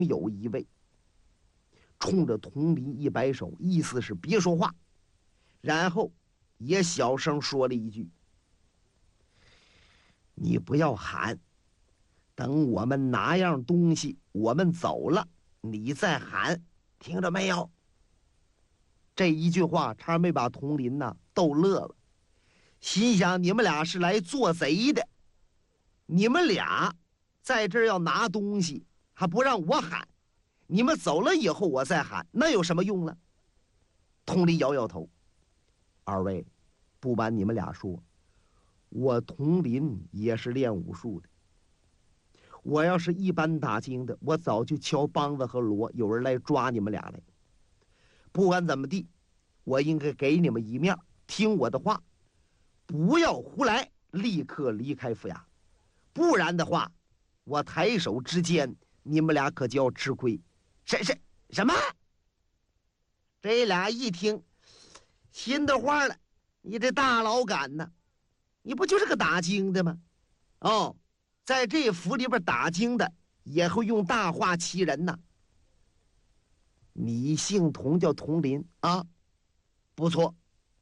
有一位冲着佟林一摆手，意思是别说话，然后也小声说了一句：“你不要喊，等我们拿样东西，我们走了，你再喊，听着没有？”这一句话差点没把佟林呐逗乐了，心想：你们俩是来做贼的，你们俩在这儿要拿东西，还不让我喊，你们走了以后我再喊，那有什么用呢？佟林摇摇头：“二位，不瞒你们俩说，我佟林也是练武术的。我要是一般打更的，我早就敲梆子和锣，有人来抓你们俩来。不管怎么地，我应该给你们一面，听我的话，不要胡来，立刻离开府衙，不然的话，我抬手之间，你们俩可就要吃亏。”什么？这俩一听，心都慌了。你这大老杆呢？你不就是个打更的吗？哦，在这府里边打更的也会用大话欺人呐。你姓佟，叫佟林啊？不错。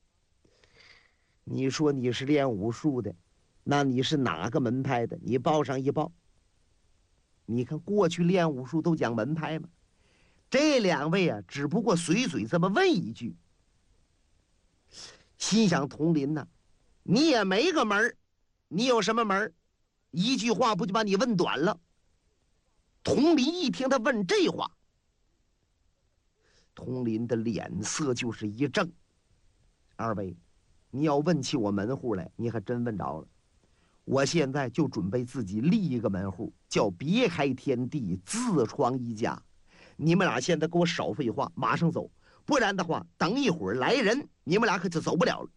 你说你是练武术的，那你是哪个门派的？你报上一报。你看过去练武术都讲门派嘛，这两位啊，只不过随嘴这么问一句。心想佟林呐，你也没个门，你有什么门？一句话不就把你问短了？佟林一听他问这话，佟林的脸色就是一正。二位，你要问起我门户来，你还真问着了。我现在就准备自己立一个门户，叫别开天地，自创一家。你们俩现在给我少废话，马上走，不然的话，等一会儿来人，你们俩可就走不了了。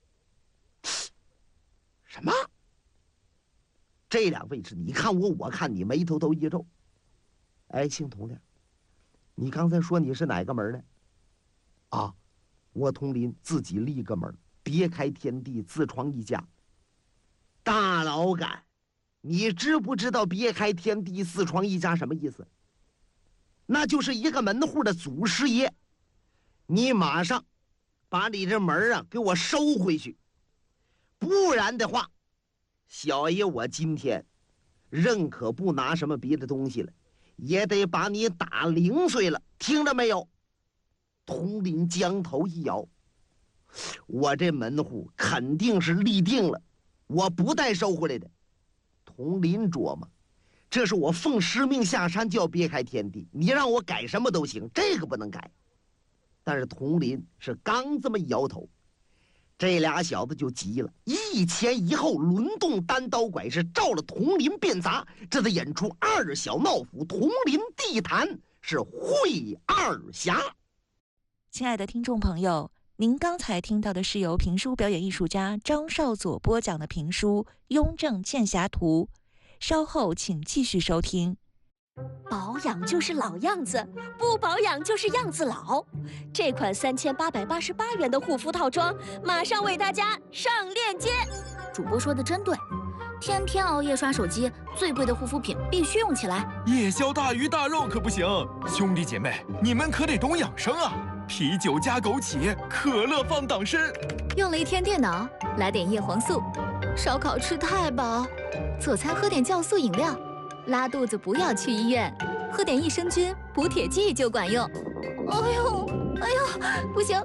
什么？这两位是你看我，我看你，眉头都一皱。哎，姓佟的，你刚才说你是哪个门呢？啊，我佟林自己立个门，别开天地，自创一家。大老杆，你知不知道别开天地，自创一家什么意思？那就是一个门户的祖师爷。你马上把你这门啊给我收回去，不然的话，小爷我今天认可不拿什么别的东西了，也得把你打零碎了，听着没有？佟林将头一摇，我这门户肯定是立定了，我不带收回来的。佟林琢磨，这是我奉师命下山就要别开天地，你让我改什么都行，这个不能改。但是佟林是刚这么一摇头，这俩小子就急了，一前一后轮动单刀拐，是照了佟林便砸。这才演出二小闹府，佟林地坛是会二侠。 亲爱的听众朋友，您刚才听到的是由评书表演艺术家张少佐播讲的评书《雍正剑侠图》，稍后请继续收听。 保养就是老样子，不保养就是样子老。这款3888元的护肤套装，马上为大家上链接。 主播说的真对，天天熬夜刷手机，最贵的护肤品必须用起来。 夜宵大鱼大肉可不行，兄弟姐妹，你们可得懂养生啊！啤酒加枸杞，可乐放党参。 用了一天电脑，来点叶黄素。烧烤吃太饱，做餐喝点酵素饮料。拉肚子不要去医院，喝点益生菌补铁剂就管用。哎呦，不行，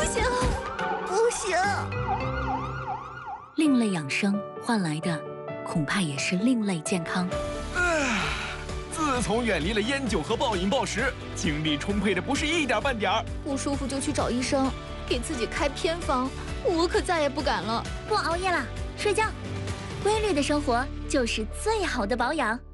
另类养生换来的，恐怕也是另类健康。 自从远离了烟酒和暴饮暴食，精力充沛的不是一点半点儿。 不舒服就去找医生，给自己开偏方，我可再也不敢了。 不熬夜了，睡觉，规律的生活就是最好的保养。